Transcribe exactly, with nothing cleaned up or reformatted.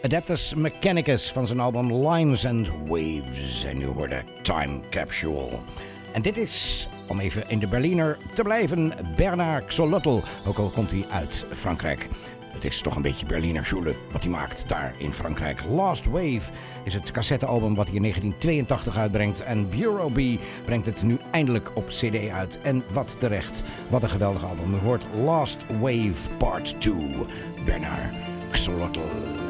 Adeptus Mechanicus van zijn album Lines and Waves. En nu hoorde Time Capsule. En dit is, om even in de Berliner te blijven, Bernard Xolotl. Ook al komt hij uit Frankrijk. Het is toch een beetje Berliner Schule wat hij maakt daar in Frankrijk. Last Wave is het cassettealbum wat hij in negentien tweeëntachtig uitbrengt. En Bureau B brengt het nu eindelijk op cd uit. En wat terecht. Wat een geweldig album. U hoort Last Wave Part twee. Bernard Xolotl.